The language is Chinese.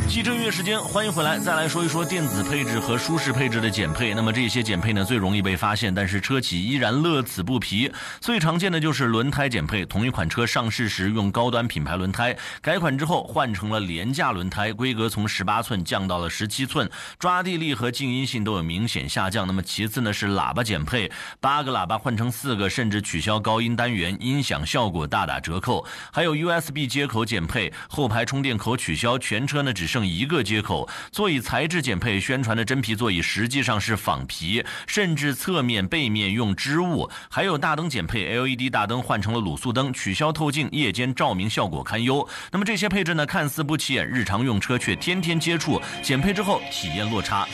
记正月时间，欢迎回来，再来说一说电子配置和舒适配置的减配。那么这些减配呢，最容易被发现，但是车企依然乐此不疲。最常见的就是轮胎减配，同一款车上市时用高端品牌轮胎，改款之后换成了廉价轮胎，规格从18寸降到了17寸，抓地力和静音性都有明显下降。那么其次呢是喇叭减配，8个喇叭换成4个，甚至取消高音单元，音响效果大打折扣。还有 USB 接口减配，后排充电口取消，全车呢只剩1个接口。座椅材质减配，宣传的真皮座椅实际上是仿皮，甚至侧面背面用织物。还有大灯减配， LED 大灯换成了卤素灯，取消透镜，夜间照明效果堪忧。那么这些配置呢看似不起眼，日常用车却天天接触，减配之后体验落差